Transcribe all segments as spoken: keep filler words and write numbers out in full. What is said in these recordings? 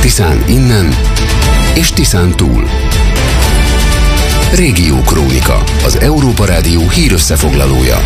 Tiszán innen és Tiszán túl. Régiókrónika, az Európa Rádió hírösszefoglalója.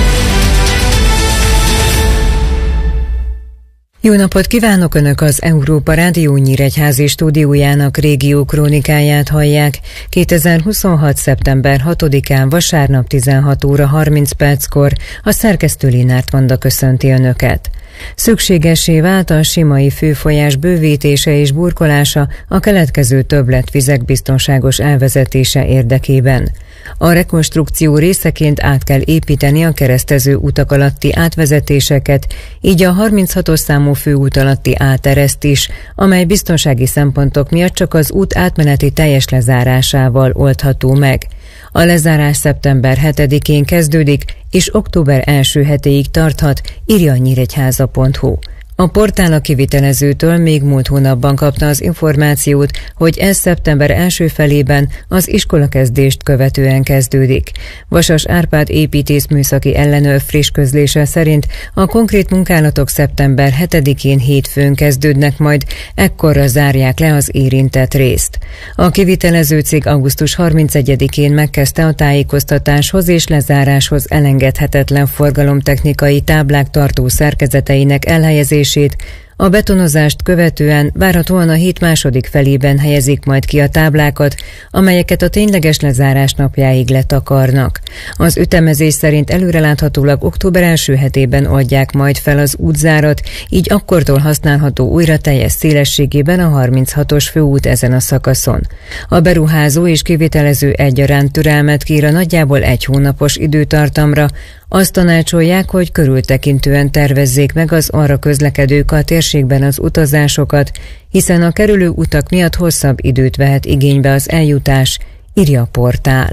Jó napot kívánok! Önök az Európa Rádió nyíregyházi stúdiójának régiókrónikáját hallják. kétezer-huszonhat. szeptember hatodikán vasárnap tizenhat óra harminc perckor a szerkesztő Linárt Vanda köszönti Önöket. Szükségessé vált a Simai főfolyás bővítése és burkolása a keletkező többletvizek biztonságos elvezetése érdekében. A rekonstrukció részeként át kell építeni a keresztező utak alatti átvezetéseket, így a harminchatos számú főút alatti átereszt is, amely biztonsági szempontok miatt csak az út átmeneti teljes lezárásával oldható meg. A lezárás szeptember hetedikén kezdődik, és október első hetéig tarthat, írja a nyíregyháza pont hu. A portál a kivitelezőtől még múlt hónapban kapta az információt, hogy ez szeptember első felében az iskolakezdést követően kezdődik. Vasas Árpád építészműszaki ellenőr friss közlése szerint a konkrét munkálatok szeptember hetedikén hétfőn kezdődnek majd, ekkorra zárják le az érintett részt. A kivitelező cég augusztus harmincegyedikén megkezdte a tájékoztatáshoz és lezáráshoz elengedhetetlen forgalomtechnikai táblák tartó szerkezeteinek elhelyezését. A betonozást követően várhatóan a hét második felében helyezik majd ki a táblákat, amelyeket a tényleges lezárás napjáig letakarnak. Az ütemezés szerint előreláthatólag október első hetében oldják majd fel az útzárat, így akkortól használható újra teljes szélességében a harminchatos főút ezen a szakaszon. A beruházó és kivitelező egyaránt türelmet kér a nagyjából egy hónapos időtartamra. Azt tanácsolják, hogy körültekintően tervezzék meg az arra közlekedők a térségben az utazásokat, hiszen a kerülő utak miatt hosszabb időt vehet igénybe az eljutás, írja a portál.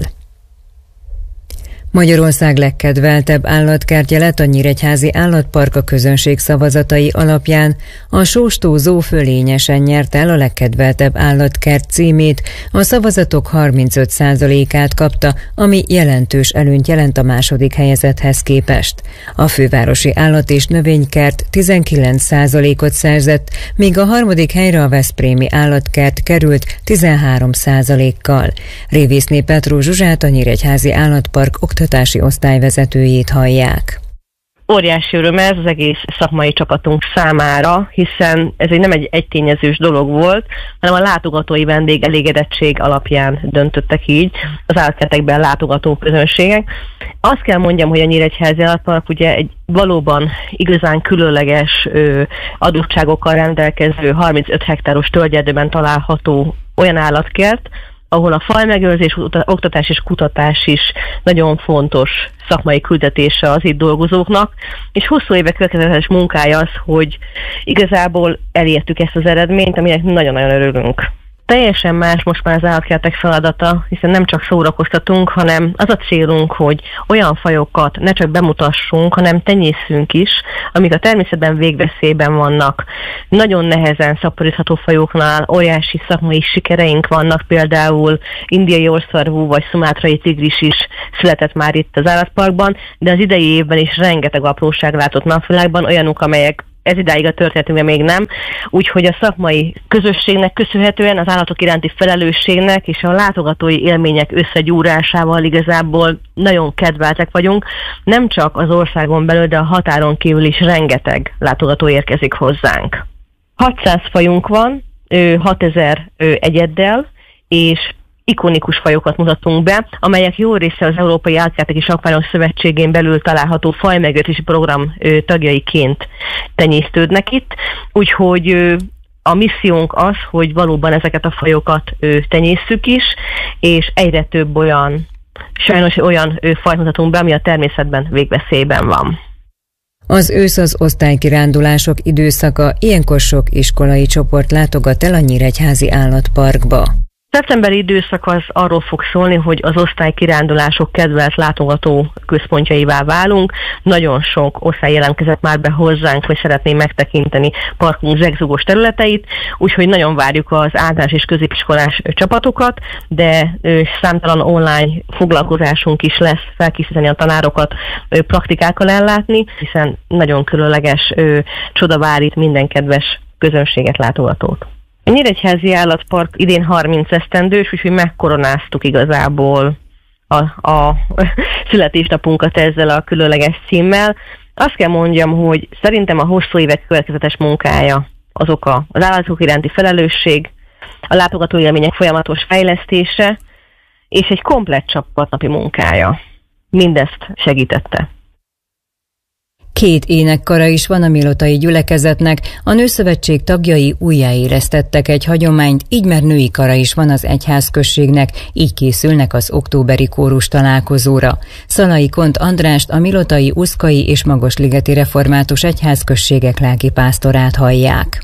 Magyarország legkedveltebb állatkertje lett a Nyíregyházi Állatpark a közönség szavazatai alapján. A Sóstó Zoo fölényesen nyerte el a legkedveltebb állatkert címét, a szavazatok harmincöt százalékát kapta, ami jelentős előnyt jelent a második helyezetthez képest. A fővárosi állat- és növénykert tizenkilenc százalékot szerzett, míg a harmadik helyre a veszprémi állatkert került tizenhárom százalékkal. Révészné Petró Zsuzsát, a Nyíregyházi Állatpark oktatási osztályvezetőjét hallják. Óriási öröm ez az egész szakmai csapatunk számára, hiszen ez egy nem egy egytényezős dolog volt, hanem a látogatói vendégelégedettség alapján döntöttek így az állatkertekben látogató közönségek. Azt kell mondjam, hogy a Nyíregyházi Állatpark ugye egy valóban igazán különleges ö, adottságokkal rendelkező harmincöt hektáros tölgyerdőben található olyan állatkert, ahol a fajmegőrzés, oktatás és kutatás is nagyon fontos szakmai küldetése az itt dolgozóknak, és hosszú évek következetes munkája az, hogy igazából elértük ezt az eredményt, aminek nagyon-nagyon örülünk. Teljesen más most már az állatkertek feladata, hiszen nem csak szórakoztatunk, hanem az a célunk, hogy olyan fajokat ne csak bemutassunk, hanem tenyészünk is, amik a természetben végveszélyben vannak. Nagyon nehezen szaporítható fajoknál óriási szakmai sikereink vannak, például indiai orszarvú vagy szumátrai tigris is született már itt az állatparkban, de az idei évben is rengeteg apróság látott napvilágban, olyanok, amelyek ez idáig a történetünkben még nem, úgyhogy a szakmai közösségnek köszönhetően, az állatok iránti felelősségnek és a látogatói élmények összegyúrásával igazából nagyon kedveltek vagyunk. Nem csak az országon belül, de a határon kívül is rengeteg látogató érkezik hozzánk. hatszáz fajunk van, hatezer egyeddel, és ikonikus fajokat mutatunk be, amelyek jó része az Európai Állatkertek és Akváriumok Szövetségén belül található fajmegőrzési program tagjaiként tenyésztődnek itt, úgyhogy a missziónk az, hogy valóban ezeket a fajokat tenyésszük is, és egyre több olyan, sajnos olyan fajt mutatunk be, ami a természetben végveszélyben van. Az ősz az osztálykirándulások időszaka, ilyenkor sok iskolai csoport látogat el a Nyíregyházi Állatparkba. Szeptemberi időszak az arról fog szólni, hogy az osztálykirándulások kedvelt látogató központjaivá válunk. Nagyon sok osztály jelentkezett már be hozzánk, hogy szeretné megtekinteni parkunk zegzugós területeit, úgyhogy nagyon várjuk az általános és középiskolás csapatokat, de ö, számtalan online foglalkozásunk is lesz, felkészíteni a tanárokat, ö, praktikákkal ellátni, hiszen nagyon különleges ö, csoda vár itt minden kedves közönséget, látogatót. A Nyíregyházi Állatpark idén harminc esztendős, úgyhogy megkoronáztuk igazából a, a születésnapunkat ezzel a különleges címmel. Azt kell mondjam, hogy szerintem a hosszú évek következetes munkája, az oka az állatok iránti felelősség, a látogató élmények folyamatos fejlesztése, és egy komplett csapatnapi munkája. Mindezt segítette. Két énekkara is van a milotai gyülekezetnek, a Nőszövetség tagjai újjáélesztettek egy hagyományt, így már női kara is van az egyházközségnek, így készülnek az októberi kórus találkozóra. Szalai Kont Andrást, a milotai, uszkai és magosligeti református egyházközségek lelkipásztorát hallják.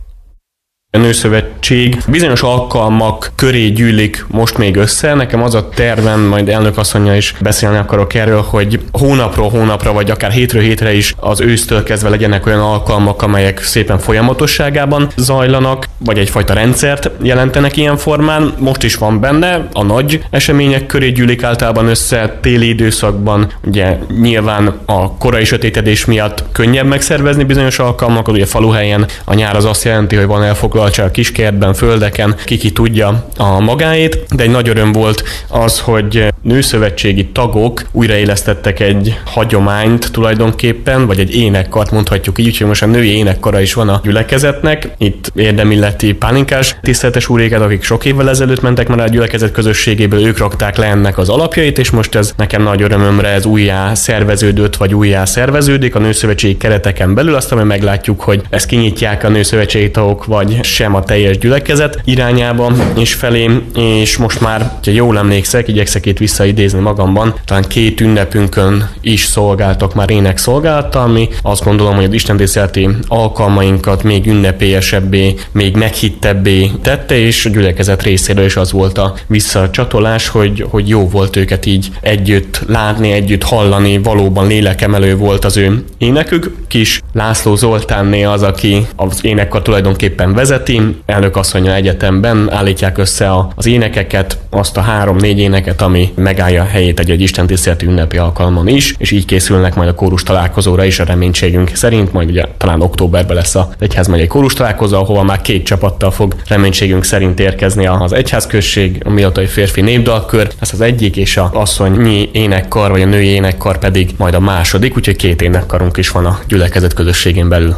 A Nőszövetség bizonyos alkalmak köré gyűlik most még össze. Nekem az a tervem, majd elnök asszonya is beszélni akarok erről, hogy hónapról hónapra, vagy akár hétről hétre is az ősztől kezdve legyenek olyan alkalmak, amelyek szépen folyamatosságában zajlanak, vagy egyfajta rendszert jelentenek ilyen formán. Most is van benne, a nagy események köré gyűlik általában össze téli időszakban. Ugye nyilván a korai sötétedés miatt könnyebb megszervezni bizonyos alkalmakat, ugye faluhelyen a nyár az azt jelenti, hogy van elfoglaltság a kiskertben, földeken, ki tudja a magáét, de egy nagy öröm volt az, hogy nőszövetségi tagok újraélesztettek egy hagyományt tulajdonképpen, vagy egy énekkart mondhatjuk így, úgyhogy most a női énekkara is van a gyülekezetnek. Itt érdemilleti pálinkás tiszteletes úréket, akik sok évvel ezelőtt mentek már a gyülekezet közösségéből, ők rakták le ennek az alapjait, és most ez nekem nagy örömömre ez újjá szerveződött, vagy újjá szerveződik a nőszövetségi kereteken belül, aztán majd meglátjuk, hogy ezt kinyitják a nőszövetségi tagok, vagy sem a teljes gyülekezet irányába és felé, és most már, ha jól emlékszek, igyekszek itt visszaidézni magamban, talán két ünnepünkön is szolgáltak már énekszolgálattal, ami azt gondolom, hogy az istentiszteleti alkalmainkat még ünnepélyesebbé, még meghittebbé tette, és a gyülekezet részéről is az volt a visszacsatolás, hogy, hogy jó volt őket így együtt látni, együtt hallani, valóban lélekemelő volt az ő énekük. Kis László Zoltánné az, aki az énekkar tulajdonképpen vezeti, elnök asszonya egyetemben állítják össze az énekeket, azt a három-négy éneket, ami megállja a helyét egy-egy istentiszteleti ünnepi alkalmon is, és így készülnek majd a kórus találkozóra is a reménységünk szerint, majd ugye talán októberben lesz az egyházmegyei kórus találkozó, ahova már két csapattal fog reménységünk szerint érkezni az egyházközség, a milotai férfi népdalkör, ez az egyik, és az asszonyi énekkar, vagy a női énekkar pedig majd a második, úgyhogy két énekkarunk is van a gyülekezet közösségén belül.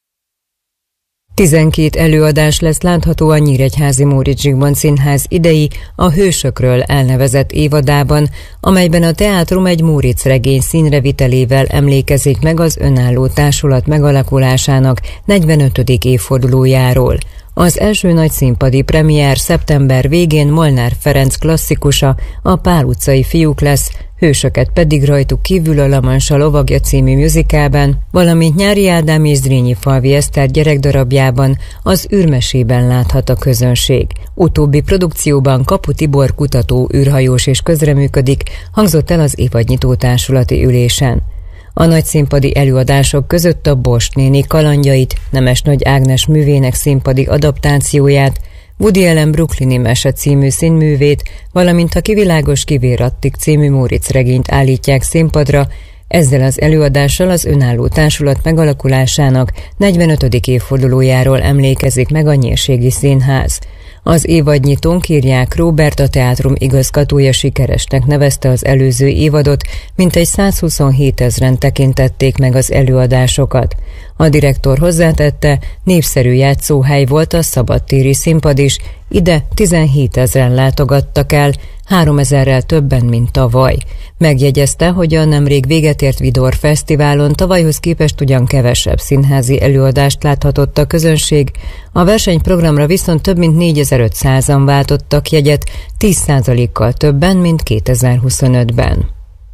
tizenkét előadás lesz látható a Nyíregyházi Móricz Zsigmond Színház idei a Hősökről elnevezett évadában, amelyben a teátrum egy Móricz regény színrevitelével emlékezik meg az önálló társulat megalakulásának negyvenötödik évfordulójáról. Az első nagy színpadi premier szeptember végén Molnár Ferenc klasszikusa, a Pál utcai fiúk lesz, Hősöket pedig rajtuk kívül a La Mancha lovagja című musicalben, valamint Nyári Ádám és Zrínyi Falvi Eszter gyerekdarabjában, az űrmesében láthat a közönség. Utóbbi produkcióban Kapu Tibor kutató, űrhajós és közreműködik, hangzott el az évadnyitó társulati ülésen. A nagyszínpadi előadások között a Bost néni kalandjait, Nemes Nagy Ágnes művének színpadi adaptációját, Woody Allen brooklyni mese című színművét, valamint a Kivilágos kivérattik című Móricz regényt állítják színpadra. Ezzel az előadással az önálló társulat megalakulásának negyvenötödik évfordulójáról emlékezik meg a Nyírségi Színház. Az évadnyitón Kirják Róbert, a teátrum igazgatója sikeresnek nevezte az előző évadot, mintegy százhuszonhét ezren tekintették meg az előadásokat. A direktor hozzátette, népszerű játszóhely volt a szabadtéri színpad is, ide tizenhét ezren látogattak el, háromezerrel többen, mint tavaly. Megjegyezte, hogy a nemrég véget ért Vidor Fesztiválon tavalyhoz képest ugyan kevesebb színházi előadást láthatott a közönség, a versenyprogramra viszont több mint négyezer-ötszázan váltottak jegyet, tíz százalékkal többen, mint kétezer-huszonötben.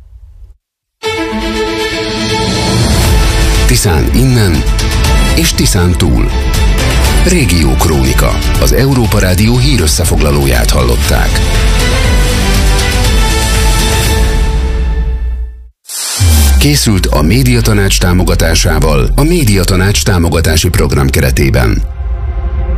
Tiszán innen és Tiszán túl. Régiókrónika, az Európa Rádió hírösszefoglalóját hallották. Készült a Médiatanács támogatásával a Médiatanács támogatási program keretében.